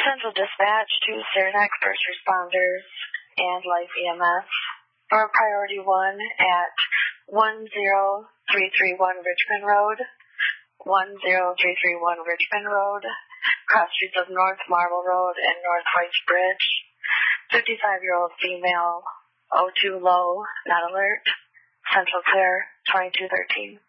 Central Dispatch to Saranac First Responders and Life EMS for Priority 1 at 10331 Richmond Road, 10331 Richmond Road, cross streets of North Marble Road and North Whites Bridge. 55-year-old female, O2 low, not alert. Central Clear, 2213.